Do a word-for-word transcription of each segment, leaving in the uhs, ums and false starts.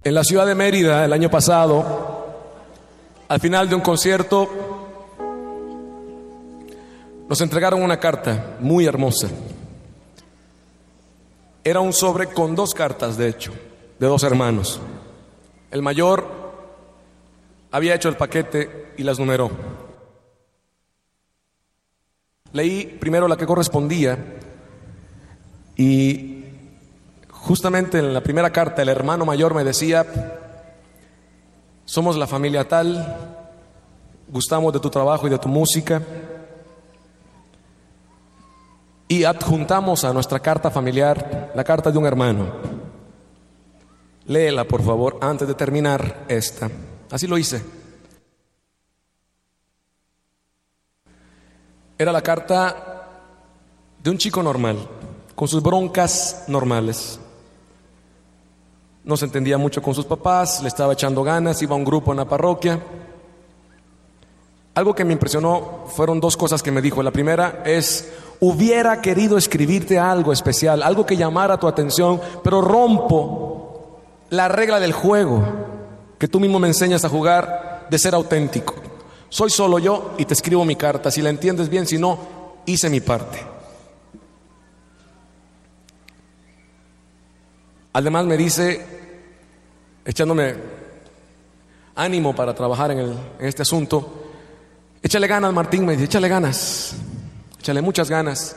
En la ciudad de Mérida, el año pasado, al final de un concierto, nos entregaron una carta muy hermosa. Era un sobre con dos cartas, de hecho, de dos hermanos. El mayor había hecho el paquete y las numeró. Leí primero la que correspondía y justamente en la primera carta el hermano mayor me decía: somos la familia tal, gustamos de tu trabajo y de tu música, y adjuntamos a nuestra carta familiar la carta de un hermano. Léela, por favor, antes de terminar esta. Así lo hice. Era la carta de un chico normal, con sus broncas normales. No se entendía mucho con sus papás, le estaba echando ganas, iba a un grupo en la parroquia. Algo que me impresionó fueron dos cosas que me dijo. La primera es: hubiera querido escribirte algo especial, algo que llamara tu atención, pero rompo la regla del juego que tú mismo me enseñas a jugar, de ser auténtico. Soy solo yo y te escribo mi carta. Si la entiendes bien, si no, hice mi parte. Además me dice, echándome ánimo para trabajar en, el, en este asunto: échale ganas, Martín. Me dice, échale ganas, échale muchas ganas.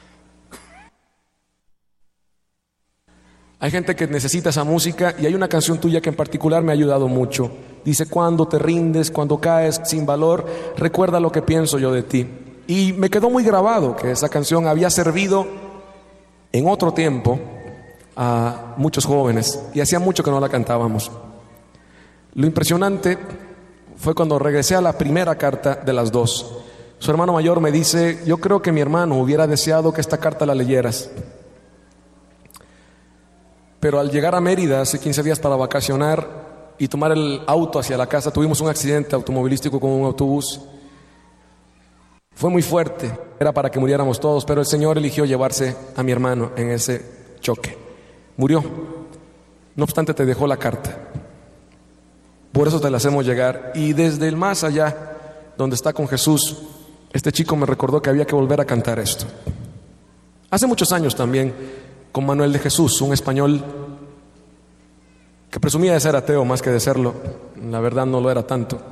Hay gente que necesita esa música y hay una canción tuya que en particular me ha ayudado mucho. Dice: cuando te rindes, cuando caes sin valor, recuerda lo que pienso yo de ti. Y me quedó muy grabado que esa canción había servido en otro tiempo a muchos jóvenes y hacía mucho que no la cantábamos. Lo impresionante fue cuando regresé a la primera carta de las dos. Su hermano mayor me dice: yo creo que mi hermano hubiera deseado que esta carta la leyeras, pero al llegar a Mérida hace quince días para vacacionar y tomar el auto hacia la casa, tuvimos un accidente automovilístico con un autobús. Fue muy fuerte, era para que muriéramos todos, pero el Señor eligió llevarse a mi hermano en ese choque. Murió. No obstante, te dejó la carta. Por eso te la hacemos llegar. Y desde el más allá, donde está con Jesús, este chico me recordó que había que volver a cantar esto. Hace muchos años también, con Manuel de Jesús, un español que presumía de ser ateo más que de serlo. La verdad no lo era tanto.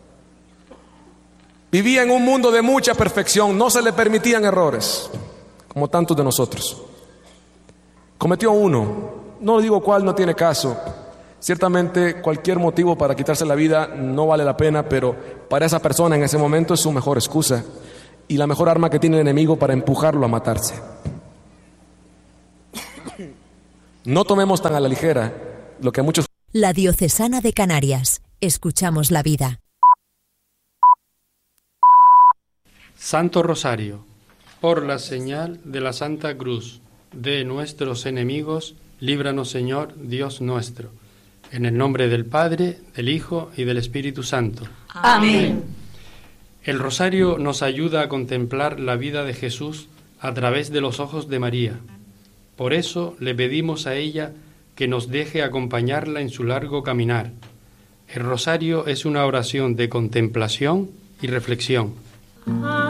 Vivía en un mundo de mucha perfección, no se le permitían errores, como tantos de nosotros. Cometió uno, no digo cuál, no tiene caso. Ciertamente cualquier motivo para quitarse la vida no vale la pena, pero para esa persona en ese momento es su mejor excusa y la mejor arma que tiene el enemigo para empujarlo a matarse. No tomemos tan a la ligera lo que muchos... La Diocesana de Canarias. Escuchamos la vida. Santo Rosario, por la señal de la Santa Cruz de nuestros enemigos, líbranos, Señor, Dios nuestro. En el nombre del Padre, del Hijo y del Espíritu Santo. Amén. El rosario nos ayuda a contemplar la vida de Jesús a través de los ojos de María. Por eso le pedimos a ella que nos deje acompañarla en su largo caminar. El rosario es una oración de contemplación y reflexión.